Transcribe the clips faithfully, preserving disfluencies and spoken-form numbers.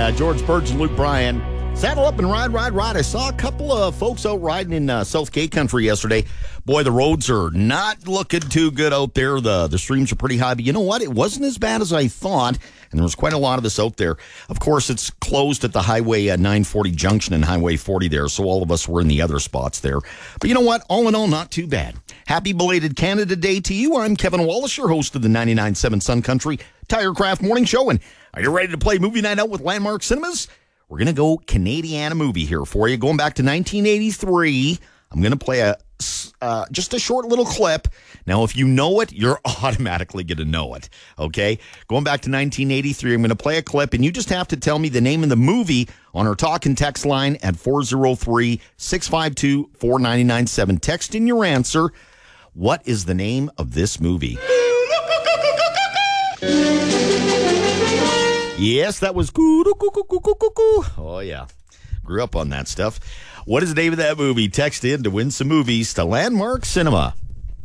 Yeah, George Burge and Luke Bryan. Saddle up and ride, ride, ride. I saw a couple of folks out riding in uh, South Gate Country yesterday. Boy, the roads are not looking too good out there. The the streams are pretty high, but you know what? It wasn't as bad as I thought, and there was quite a lot of us out there. Of course, it's closed at the Highway uh, nine forty junction and Highway forty there, so all of us were in the other spots there. But you know what? All in all, not too bad. Happy belated Canada Day to you. I'm Kevin Wallace, your host of the ninety-nine point seven Sun Country Tirecraft Morning Show, and are you ready to play Movie Night Out with Landmark Cinemas? We're going to go Canadiana movie here for you. Going back to nineteen eighty-three, I'm going to play a uh, just a short little clip. Now, if you know it, you're automatically going to know it, okay? Going back to nineteen eighty-three, I'm going to play a clip, and you just have to tell me the name of the movie on our talk and text line at four oh three, six five two, four nine nine seven. Text in your answer. What is the name of this movie? Yes, that was coo coo coo coo coo coo. Oh, yeah. Grew up on that stuff. What is the name of that movie? Text in to win some movies to Landmark Cinema.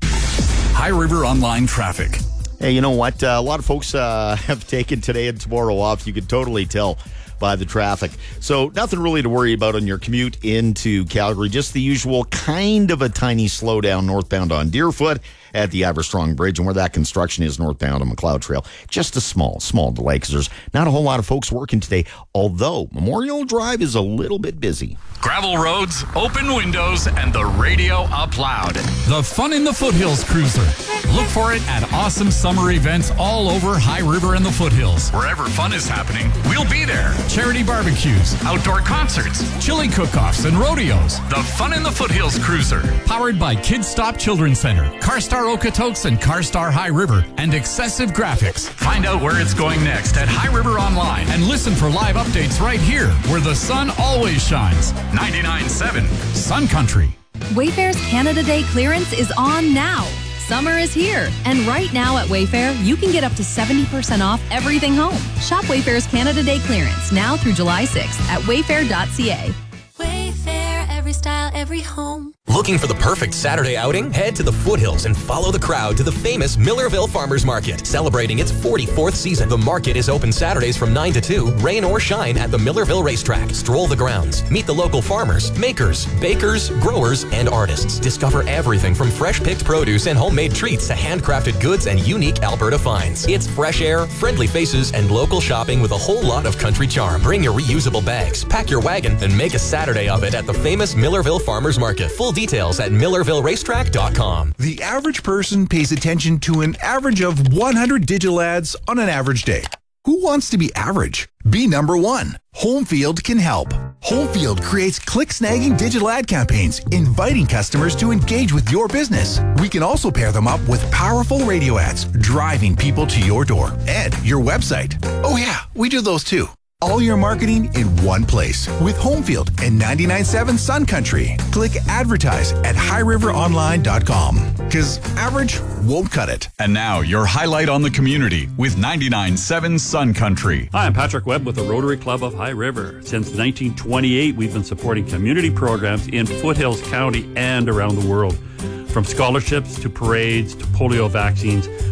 High River Online Traffic. Hey, you know what? Uh, a lot of folks uh, have taken today and tomorrow off. You can totally tell by the traffic. So nothing really to worry about on your commute into Calgary. Just the usual kind of a tiny slowdown northbound on Deerfoot at the Iverstrong Bridge, and where that construction is northbound on McLeod Trail. Just a small, small delay because there's not a whole lot of folks working today, although Memorial Drive is a little bit busy. Gravel roads, open windows, and the radio up loud. The Fun in the Foothills Cruiser. Look for it at awesome summer events all over High River and the Foothills. Wherever fun is happening, we'll be there. Charity barbecues, outdoor concerts, chili cook-offs, and rodeos. The Fun in the Foothills Cruiser. Powered by Kids Stop Children's Center, CarStar Okotoks and CarStar High River, and Excessive Graphics. Find out where it's going next at High River Online and listen for live updates right here, where the sun always shines. ninety-nine point seven Sun Country. Wayfair's Canada Day clearance is on now. Summer is here, and right now at Wayfair, you can get up to seventy percent off everything home. Shop Wayfair's Canada Day clearance now through July sixth at wayfair dot c a. Wayfair, every style, every home. Looking for the perfect Saturday outing? Head to the Foothills and follow the crowd to the famous Millerville Farmers Market. Celebrating its forty-fourth season, the market is open Saturdays from nine to two, rain or shine at the Millerville Racetrack. Stroll the grounds. Meet the local farmers, makers, bakers, growers, and artists. Discover everything from fresh-picked produce and homemade treats to handcrafted goods and unique Alberta finds. It's fresh air, friendly faces, and local shopping with a whole lot of country charm. Bring your reusable bags, pack your wagon, and make a Saturday of it at the famous Millerville Farmers Market. Full details at millerville racetrack dot com. The average person pays attention to an average of one hundred digital ads on an average day. Who wants to be average? Be number one. Homefield can help. Homefield creates click-snagging digital ad campaigns, inviting customers to engage with your business. We can also pair them up with powerful radio ads, driving people to your door and your website. Oh yeah, we do those too. All your marketing in one place with Homefield and ninety-nine point seven Sun Country. Click advertise at high river online dot com because average won't cut it. And now, your highlight on the community with ninety-nine point seven Sun Country. Hi, I'm Patrick Webb with the Rotary Club of High River. Since nineteen twenty-eight, we've been supporting community programs in Foothills County and around the world. From scholarships to parades to polio vaccines,